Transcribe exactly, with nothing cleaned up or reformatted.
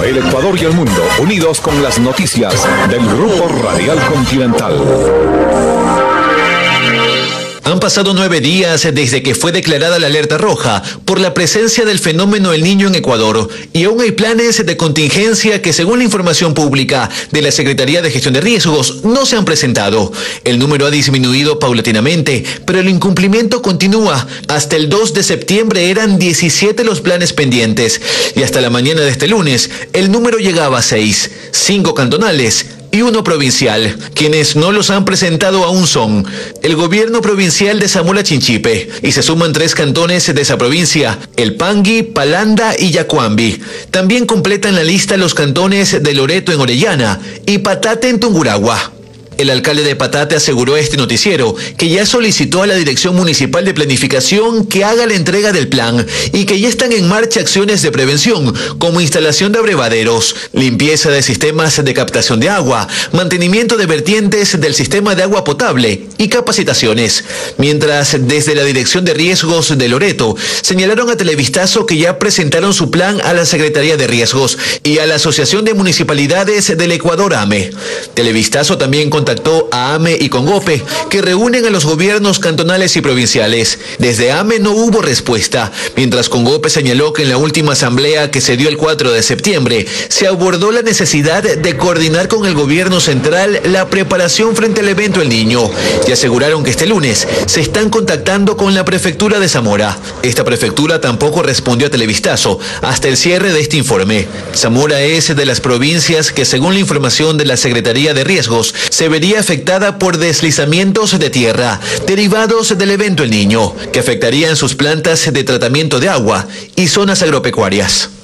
El Ecuador y el mundo unidos con las noticias del Grupo Radial Continental. Han pasado nueve días desde que fue declarada la alerta roja por la presencia del fenómeno El Niño en Ecuador y aún hay planes de contingencia que, según la información pública de la Secretaría de Gestión de Riesgos, no se han presentado. El número ha disminuido paulatinamente, pero el incumplimiento continúa. Hasta el dos de septiembre eran diecisiete los planes pendientes y hasta la mañana de este lunes el número llegaba a seis, cinco cantonales y uno provincial. Quienes no los han presentado aún son el gobierno provincial de Zamora Chinchipe, y se suman tres cantones de esa provincia: El Pangui, Palanda y Yacuambi. También completan la lista los cantones de Loreto en Orellana y Patate en Tungurahua. El alcalde de Patate aseguró a este noticiero que ya solicitó a la Dirección Municipal de Planificación que haga la entrega del plan y que ya están en marcha acciones de prevención como instalación de abrevaderos, limpieza de sistemas de captación de agua, mantenimiento de vertientes del sistema de agua potable y capacitaciones. Mientras, desde la Dirección de Riesgos de Loreto señalaron a Televistazo que ya presentaron su plan a la Secretaría de Riesgos y a la Asociación de Municipalidades del Ecuador, A M E. Televistazo también contactó a A M E y Congope, que reúnen a los gobiernos cantonales y provinciales. Desde A M E no hubo respuesta, mientras Congope señaló que en la última asamblea que se dio el cuatro de septiembre se abordó la necesidad de coordinar con el gobierno central la preparación frente al evento El Niño, y aseguraron que este lunes se están contactando con la prefectura de Zamora. Esta prefectura tampoco respondió a Televistazo hasta el cierre de este informe. Zamora es de las provincias que, según la información de la Secretaría de Riesgos, se vería afectada por deslizamientos de tierra derivados del evento El Niño, que afectarían sus plantas de tratamiento de agua y zonas agropecuarias.